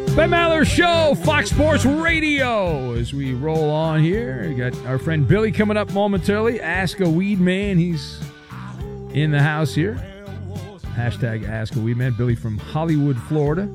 Ben Maller Show, Fox Sports Radio. As we roll on here, we got our friend Billy coming up momentarily. Ask a Weed Man. He's in the house here. Hashtag Ask a Weed Man. Billy from Hollywood, Florida.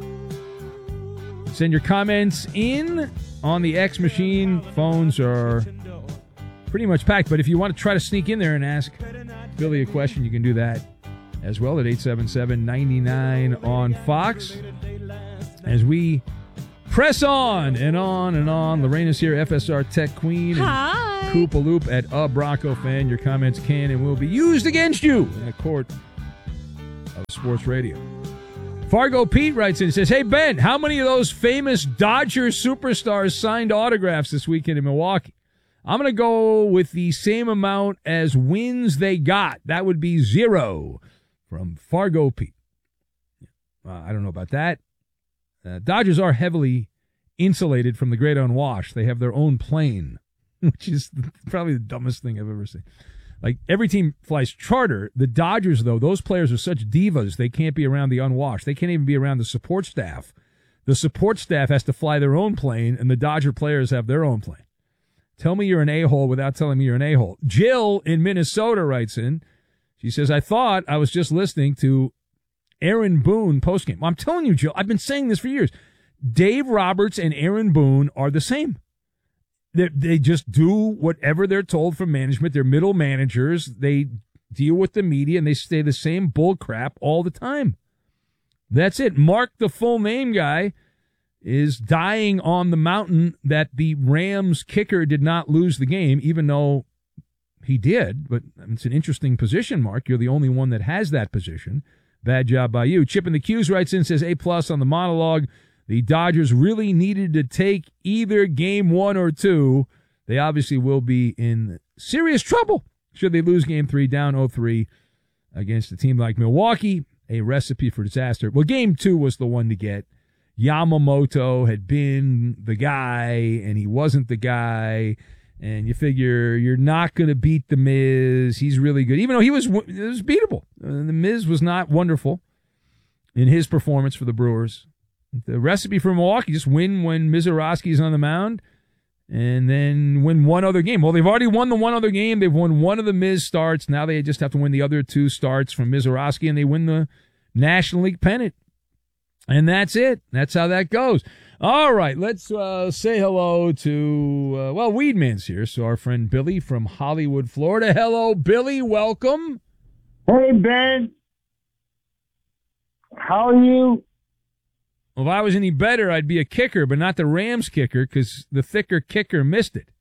Send your comments in on the X machine. Phones are pretty much packed, but if you want to try to sneak in there and ask Billy a question, you can do that as well at 877-99 on Fox. As we press on and on and on, Lorena's here, FSR Tech Queen. Hi. Koopa Loop at a Bronco fan. Your comments can and will be used against you in the court of sports radio. Fargo Pete writes in and says, hey, Ben, how many of those famous Dodger superstars signed autographs this weekend in Milwaukee? I'm going to go with the same amount as wins they got. That would be 0 from Fargo Pete. I don't know about that. Dodgers are heavily insulated from the great unwashed. They have their own plane, which is probably the dumbest thing I've ever seen. Like, every team flies charter. The Dodgers, though, those players are such divas, they can't be around the unwashed. They can't even be around the support staff. The support staff has to fly their own plane, and the Dodger players have their own plane. Tell me you're an a-hole without telling me you're an a-hole. Jill in Minnesota writes in. She says, I thought I was just listening to Aaron Boone postgame. Well, I'm telling you, Jill, I've been saying this for years. Dave Roberts and Aaron Boone are the same. They just do whatever they're told from management. They're middle managers. They deal with the media, and they say the same bull crap all the time. That's it. Mark, the full name guy, is dying on the mountain that the Rams kicker did not lose the game, even though he did. But it's an interesting position, Mark. You're the only one that has that position. Bad job by you. Chip in the Q's writes in, says A+ on the monologue. The Dodgers really needed to take either game 1 or 2. They obviously will be in serious trouble should they lose game 3 down 0-3 against a team like Milwaukee. A recipe for disaster. Well, game 2 was the one to get. Yamamoto had been the guy, and he wasn't the guy. And you figure you're not going to beat The Miz. He's really good. Even though it was beatable. The Miz was not wonderful in his performance for the Brewers. The recipe for Milwaukee, just win when Mizorowski's on the mound and then win one other game. Well, they've already won the one other game. They've won one of the Miz starts. Now they just have to win the other 2 starts from Mizorowski, and they win the National League pennant. And that's it. That's how that goes. All right, let's say hello to, Weedman's here. So our friend Billy from Hollywood, Florida. Hello, Billy. Welcome. Hey, Ben. How are you? Well, if I was any better, I'd be a kicker, but not the Rams kicker because the thicker kicker missed it.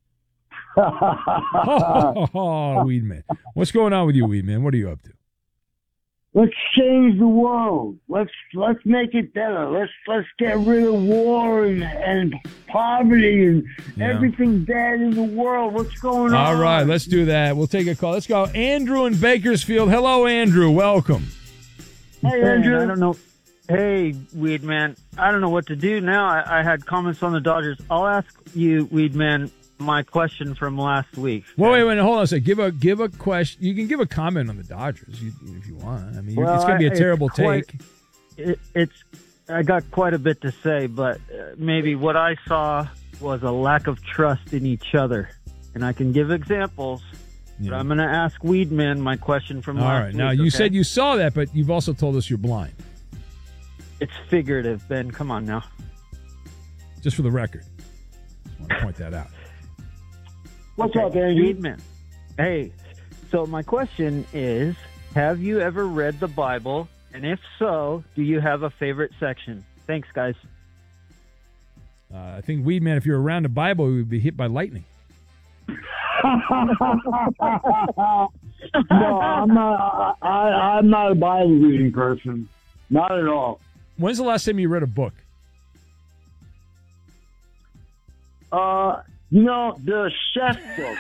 Weedman. What's going on with you, Weedman? What are you up to? Let's change the world. Let's make it better. Let's get rid of war and poverty and everything bad in the world. What's going on? All right, let's do that. We'll take a call. Let's go. Andrew in Bakersfield. Hello, Andrew. Welcome. Hey, Andrew. I don't know. Hey, Weedman. I don't know what to do now. I had comments on the Dodgers. I'll ask you, Weedman, my question from last week. Well, wait, hold on a second. Give a question. You can give a comment on the Dodgers if you want. I mean, it's going to be a terrible take. I got quite a bit to say, but maybe what I saw was a lack of trust in each other. And I can give examples, but I'm going to ask Weedman my question from last week. All right. Now, you said you saw that, but you've also told us you're blind. It's figurative, Ben. Come on now. Just for the record. I want to point that out. What's up, Andrew? Weedman. Hey, so my question is, have you ever read the Bible? And if so, do you have a favorite section? Thanks, guys. I think, Weedman, if you're around the Bible, you would be hit by lightning. No, I'm not a Bible reading person. Not at all. When's the last time you read a book? The chef book.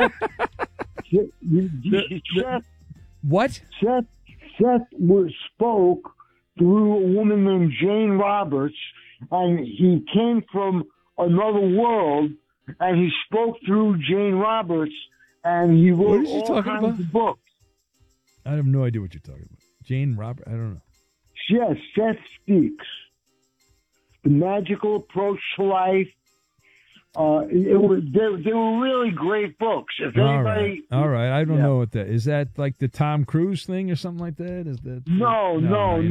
Chef. What? Chef spoke through a woman named Jane Roberts, and he came from another world, and he spoke through Jane Roberts, and he wrote all kinds of books. I have no idea what you're talking about. Jane Roberts? I don't know. Yes, Chef Speaks. Magical Approach to Life. They were really great books. If anybody, all right. I don't know what that is. That like the Tom Cruise thing or something like that? Is that no.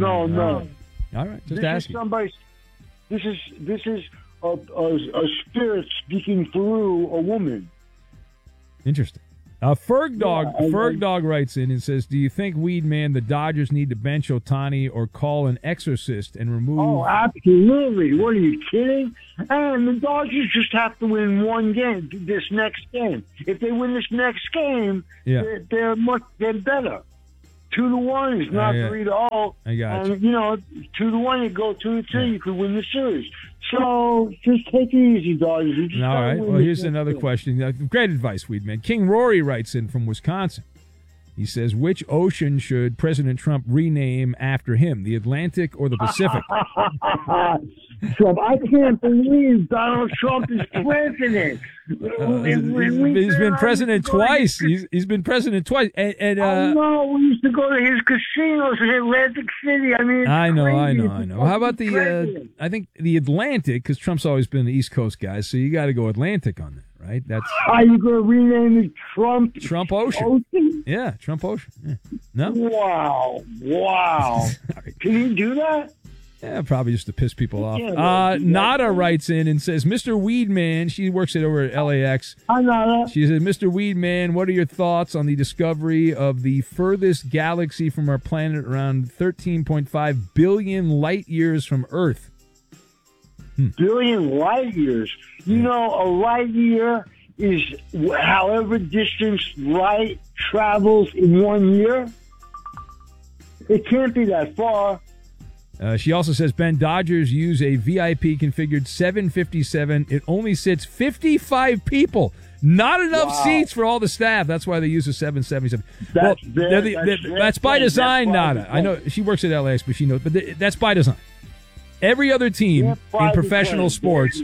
All right, just asking. This is a spirit speaking through a woman. Interesting. Ferg Dog writes in and says, "Do you think, Weedman, the Dodgers need to bench Ohtani or call an exorcist and remove?" Oh, absolutely! What are you kidding? And the Dodgers just have to win one game. This next game, if they win this next game, they're better. 2-1 is not 3-0. I got you. And 2-1, you go 2-2, you could win the series. So just take it easy, Dodgers. All right. Well, here's another question. Great advice, Weedman. King Rory writes in from Wisconsin. He says, which ocean should President Trump rename after him, the Atlantic or the Pacific? Trump, I can't believe Donald Trump is president. He's been president twice. He's been president twice. And I know. We used to go to his casinos in Atlantic City. I mean, I know. How about the? I think the Atlantic, because Trump's always been the East Coast guy, so you got to go Atlantic on that. Right? That's. Are you going to rename it Trump Ocean? Yeah, Trump Ocean. Yeah. No. Wow. Right. Can you do that? Yeah, probably just to piss people off. Nada writes in and says, Mr. Weedman, she works over at LAX. Hi, Nada. She says, Mr. Weedman, what are your thoughts on the discovery of the furthest galaxy from our planet, around 13.5 billion light years from Earth? Billion light years? You know, a light year is however distance light travels in 1 year. It can't be that far. She also says, Ben, Dodgers use a VIP configured 757. It only sits 55 people. Not enough seats for all the staff. That's why they use a 777. That's by design, Nada. I know she works at LAX, but she knows. But that's by design. Every other team in professional sports,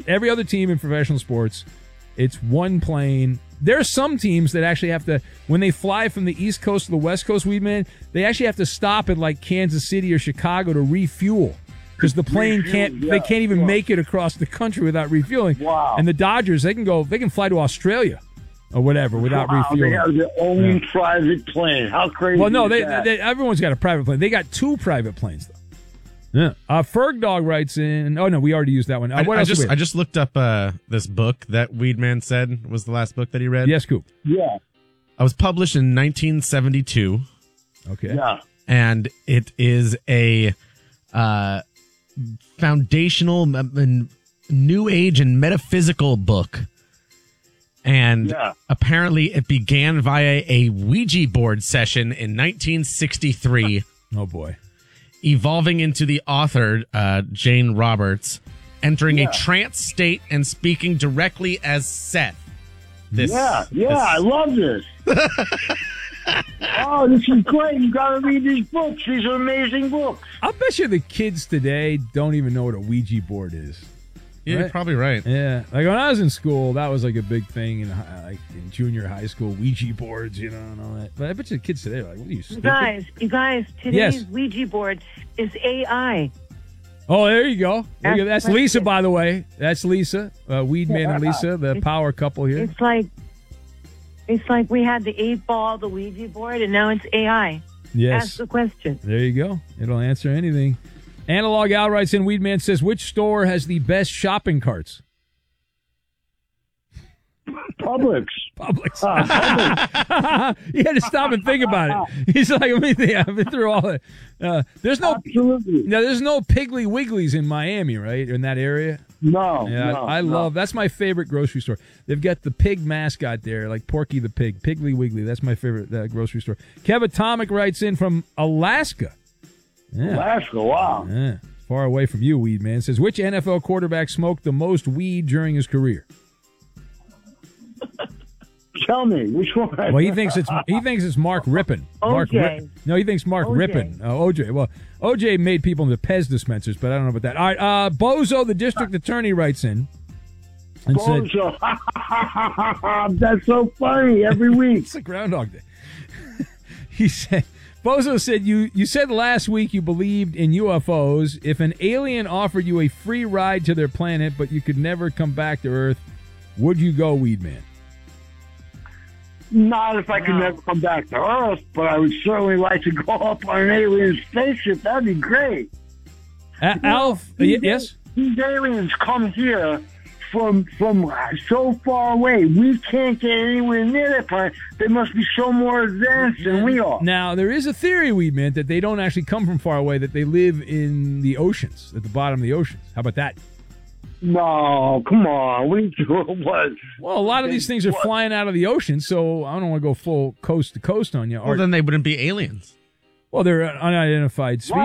it's one plane. There are some teams that actually have to, when they fly from the East Coast to the West Coast, Weedman, they actually have to stop at like Kansas City or Chicago to refuel because the plane can't even make it across the country without refueling. Wow. And the Dodgers, they can fly to Australia or whatever without refueling. They have their own private plane. How crazy is that? Everyone's got a private plane. They got 2 private planes, though. Yeah. Ferg Dog writes in. Oh no, we already used that one. I just looked up this book that Weedman said was the last book that he read. Yes, Coop. Yeah. I was published in 1972. Okay. Yeah. And it is a foundational, new age and metaphysical book. And apparently, it began via a Ouija board session in 1963. Oh boy. Evolving into the author, Jane Roberts, entering a trance state and speaking directly as Seth. I love this. Oh, this is great. You got to read these books. These are amazing books. I'll bet you the kids today don't even know what a Ouija board is. Yeah, you're probably right. Yeah. Like when I was in school, that was like a big thing in junior high school, Ouija boards, and all that. But I bet you the kids today are like, what are you, stupid? You guys, today's Ouija board is AI. Oh, there you go. That's Lisa, by the way. That's Lisa, Weedman and Lisa, the power couple here. It's like we had the 8-ball, the Ouija board, and now it's AI. Yes. Ask the question. There you go. It'll answer anything. Analog Al writes in, Weedman says, which store has the best shopping carts? Publix. He had to stop and think about it. He's like, let me think. I've been through all that. There's no Piggly Wigglies in Miami, right? In that area? No. Yeah, I love. That's my favorite grocery store. They've got the pig mascot there, like Porky the Pig. Piggly Wiggly. That's my favorite grocery store. Kevin Atomic writes in from Alaska. Yeah. Alaska, wow. Yeah. Far away from you, Weedman. Says, which NFL quarterback smoked the most weed during his career? Tell me, which one? Well, he thinks it's Mark Rippon. OJ. He thinks Mark Rippon. OJ. Well, OJ made people into Pez dispensers, but I don't know about that. All right, Bozo, the district attorney, writes in and said, "That's so funny every week." It's a Groundhog Day. He said, Bozo said, you said last week you believed in UFOs. If an alien offered you a free ride to their planet, but you could never come back to Earth, would you go, Weedman? Not if I could never come back to Earth, but I would certainly like to go up on an alien spaceship. That'd be great. Alf, yes? These aliens come here from so far away. We can't get anywhere near that planet. They must be so more advanced than we are. Now, there is a theory, Weedman, that they don't actually come from far away, that they live in the oceans, at the bottom of the oceans. How about that? No, come on. What are you doing? What? Well, a lot of these things are flying out of the ocean, so I don't want to go full coast to coast on you. Well, then they wouldn't be aliens. Well, they're unidentified species.